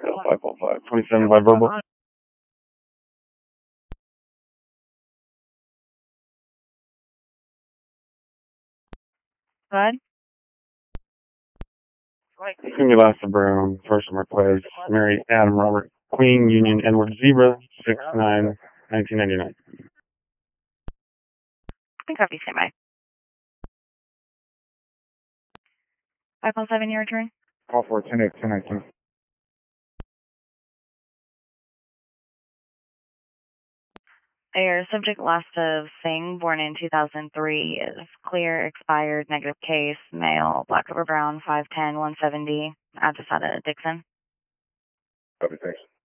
505, 27 by verbal. Go ahead. Cindy Lassa Brown, first number place, Mary Adam Robert Queen Union Edward Zebra 69 1999. Copy, stand by. 507, your return. Call for 10-8-10-19. Your subject last of Singh, born in 2003, is clear, expired, negative case, male, black over brown, 5'10", 170, address out of Dixon. Copy, thanks.